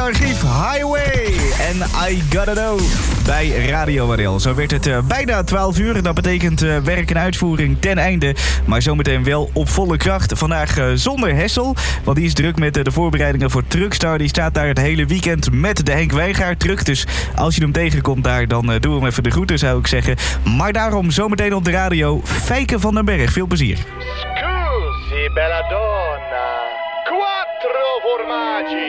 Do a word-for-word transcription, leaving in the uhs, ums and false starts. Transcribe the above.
archief Highway en I Gotta Know bij Radio Waddel. Zo werd het uh, bijna twaalf uur en dat betekent uh, werk en uitvoering ten einde. Maar zometeen wel op volle kracht. Vandaag uh, zonder Hessel, want die is druk met uh, de voorbereidingen voor Truckstar. Die staat daar het hele weekend met de Henk Wijngaard truck. Dus als je hem tegenkomt daar, dan uh, doe hem even de groeten, zou ik zeggen. Maar daarom zometeen op de radio Fijke van den Berg. Veel plezier. Scusi, bella donna. Quattro formaggi.